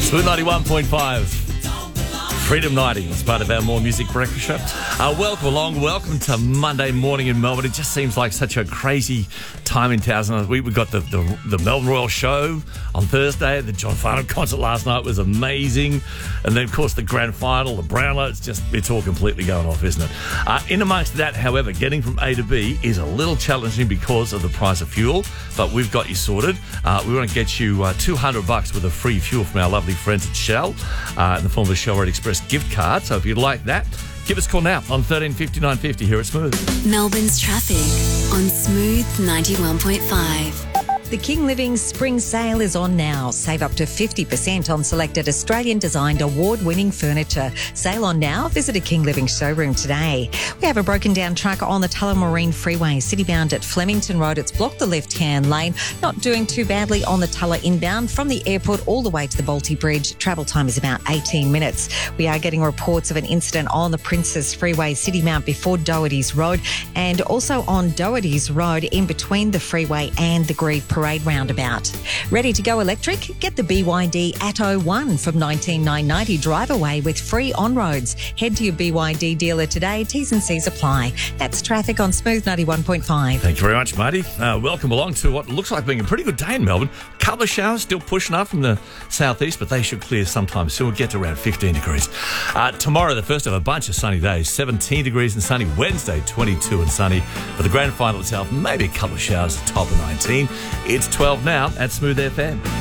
Smooth 91.5. Freedom 90 is part of our More Music Breakfast Show. Welcome along. Welcome to Monday morning in Melbourne. It just seems like such a crazy time in town. We've got the Melbourne Royal Show on Thursday. The John Farnham concert last night was amazing. And then, of course, the grand final, the Brownlow. It's all completely going off, isn't it? In amongst that, however, getting from A to B is a little challenging because of the price of fuel. But we've got you sorted. We want to get you $200 worth of free fuel from our lovely friends at Shell in the form of a Shell Red Express gift card. So if you'd like that, give us a call now on 135950 here at Smooth. Melbourne's traffic on Smooth 91.5. The King Living Spring Sale is on now. Save up to 50% on selected Australian-designed award-winning furniture. Sale on now. Visit a King Living showroom today. We have a broken-down truck on the Tullamarine Freeway, city-bound at Flemington Road. It's blocked the left-hand lane. Not doing too badly on the Tulla inbound from the airport all the way to the Balti Bridge. Travel time is about 18 minutes. We are getting reports of an incident on the Princess Freeway, city-mount before Doherty's Road, and also on Doherty's Road in between the freeway and the Grieve Parade roundabout. Ready to go electric? Get the BYD Atto 1 from $19,990. Drive away with free on-roads. Head to your BYD dealer today. T's and C's apply. That's traffic on Smooth 91.5. Thank you very much, Marty. Welcome along to what looks like being a pretty good day in Melbourne. Couple of showers still pushing up from the southeast, but they should clear sometime soon. We'll get to around 15 degrees. Tomorrow, the first of a bunch of sunny days. 17 degrees and sunny. Wednesday, 22 and sunny. For the grand final itself, maybe a couple of showers at the top of 19. It's 12 now at Smooth FM.